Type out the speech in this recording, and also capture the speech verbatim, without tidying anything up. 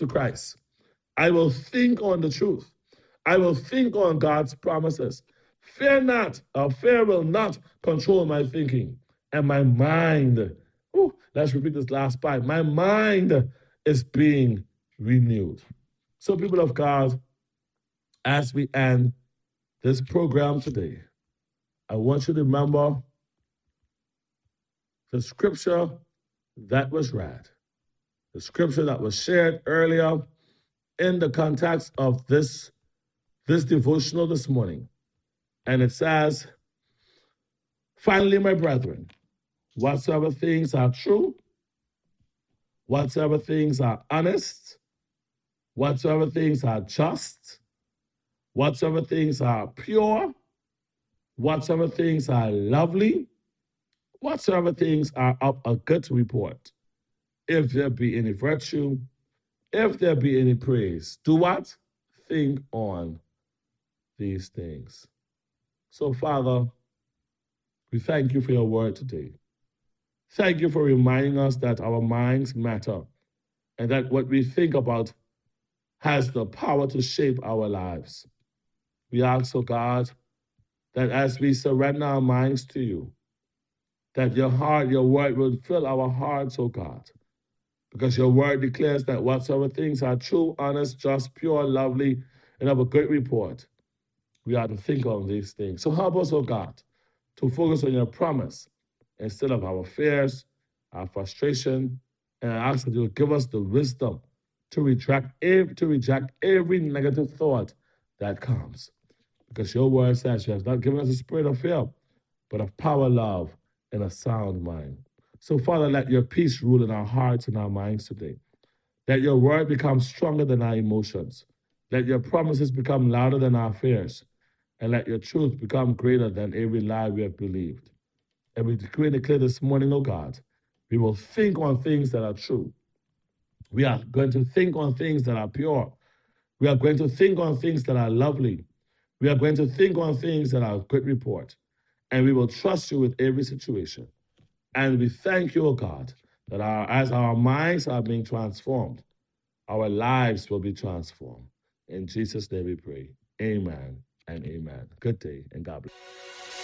to Christ. I will think on the truth. I will think on God's promises. Fear not, or fear will not control my thinking. And my mind, ooh, let's repeat this last part. My mind is being renewed. So, people of God, as we end this program today, I want you to remember the scripture that was read, the scripture that was shared earlier in the context of this, this devotional this morning. And it says, finally, my brethren, whatsoever things are true, whatsoever things are honest, whatsoever things are just, whatsoever things are pure, whatsoever things are lovely, whatsoever things are of a good report, if there be any virtue, if there be any praise, do what? Think on these things. So, Father, we thank you for your word today. Thank you for reminding us that our minds matter and that what we think about has the power to shape our lives. We ask, oh God, that as we surrender our minds to you, that your heart, your word will fill our hearts, oh God, because your word declares that whatsoever things are true, honest, just, pure, lovely, and of a good report, we are to think on these things. So help us, oh God, to focus on your promise instead of our fears, our frustration, and I ask that you will give us the wisdom to reject, to reject every negative thought that comes. Because your word says you have not given us a spirit of fear, but of power, love, and a sound mind. So, Father, let your peace rule in our hearts and our minds today. Let your word become stronger than our emotions. Let your promises become louder than our fears. And let your truth become greater than every lie we have believed. And we decree and declare this morning, oh God, we will think on things that are true. We are going to think on things that are pure. We are going to think on things that are lovely. We are going to think on things that are good report. And we will trust you with every situation. And we thank you, O God, that our, as our minds are being transformed, our lives will be transformed. In Jesus' name we pray. Amen and amen. Good day and God bless.